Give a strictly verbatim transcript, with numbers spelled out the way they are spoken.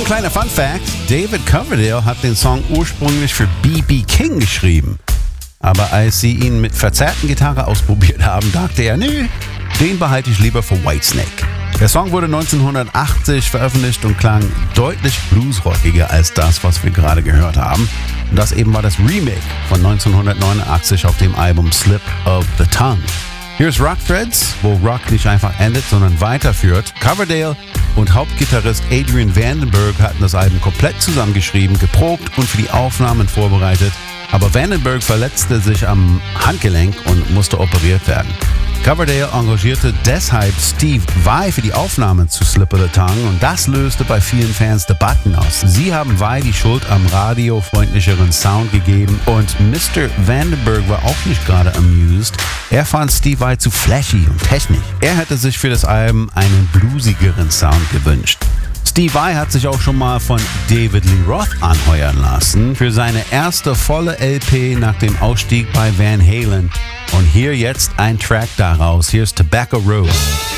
kleiner Fun Fact: David Coverdale hat den Song ursprünglich für B B King geschrieben. Aber als sie ihn mit verzerrten Gitarre ausprobiert haben, dachte er, nö, den behalte ich lieber für Whitesnake. Der Song wurde neunzehnhundertachtzig veröffentlicht und klang deutlich bluesrockiger als das, was wir gerade gehört haben. Und das eben war das Remake von neunzehnhundertneunundachtzig auf dem Album Slip of the Tongue. Hier ist Rock Threads, wo Rock nicht einfach endet, sondern weiterführt. Coverdale und Hauptgitarrist Adrian Vandenberg hatten das Album komplett zusammengeschrieben, geprobt und für die Aufnahmen vorbereitet. Aber Vandenberg verletzte sich am Handgelenk und musste operiert werden. Coverdale engagierte deshalb Steve Vai für die Aufnahmen zu Slip of the Tongue und das löste bei vielen Fans Debatten aus. Sie haben Vai die Schuld am radiofreundlicheren Sound gegeben und Mister Vandenberg war auch nicht gerade amused. Er fand Steve Vai zu flashy und technisch. Er hätte sich für das Album einen bluesigeren Sound gewünscht. Steve Vai hat sich auch schon mal von David Lee Roth anheuern lassen für seine erste volle L P nach dem Ausstieg bei Van Halen. Und hier jetzt ein Track daraus. Hier ist Tobacco Road.